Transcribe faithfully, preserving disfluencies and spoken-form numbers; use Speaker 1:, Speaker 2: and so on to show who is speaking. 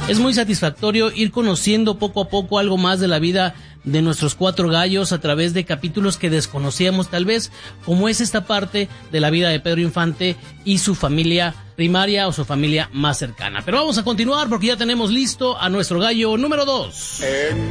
Speaker 1: Es muy satisfactorio ir conociendo poco a poco algo más de la vida de nuestros cuatro gallos a través de capítulos que desconocíamos tal vez, como es esta parte de la vida de Pedro Infante y su familia primaria o su familia más cercana. Pero vamos a continuar porque ya tenemos listo a nuestro gallo número dos.